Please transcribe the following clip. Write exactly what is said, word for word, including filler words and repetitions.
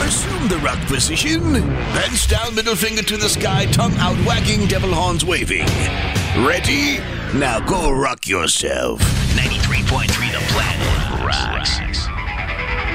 Assume the rock position. Pants down, middle finger to the sky, tongue out wagging, devil horns waving. Ready? Now go rock yourself. ninety-three point three The Plan.